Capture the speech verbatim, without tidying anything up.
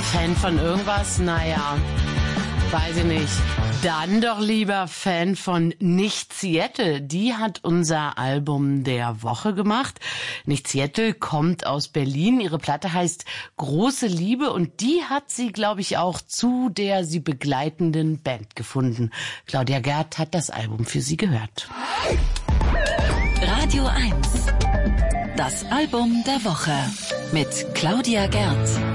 Fan von irgendwas? Naja, weiß ich nicht. Dann doch lieber Fan von Nicht Seattle. Die hat unser Album der Woche gemacht. Nicht Seattle kommt aus Berlin. Ihre Platte heißt Große Liebe und die hat sie, glaube ich, auch zu der sie begleitenden Band gefunden. Claudia Gerd hat das Album für sie gehört. Radio eins. Das Album der Woche mit Claudia Gerd.